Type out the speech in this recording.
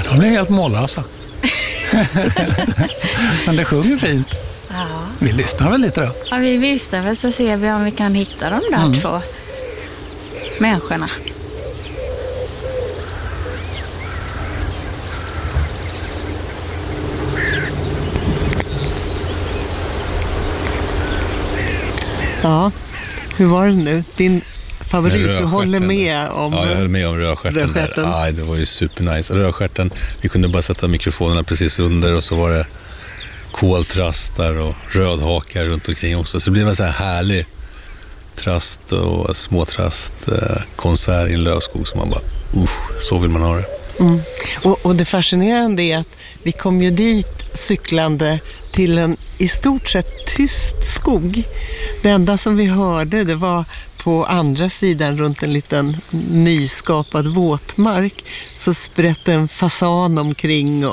De är helt mållösa. Men det sjunger fint. Ja. Vi lyssnar väl lite då? Ja, vi lyssnar väl så ser vi om vi kan hitta de där två människorna. Ja, hur var det nu? Din favorit, du håller med om... Ja, jag höll med om rödstjärten. Ja, det var ju supernice. Och rödstjärten, vi kunde bara sätta mikrofonerna precis under och så var det koltrastar och rödhakar runt omkring också. Så det blev en så här härlig trast och småtrast konsert i en lövskog som man bara, så vill man ha det. Mm. Och det fascinerande är att vi kom ju dit cyklande till en i stort sett tyst skog. Det enda som vi hörde, det var på andra sidan runt en liten nyskapad våtmark så sprätte en fasan omkring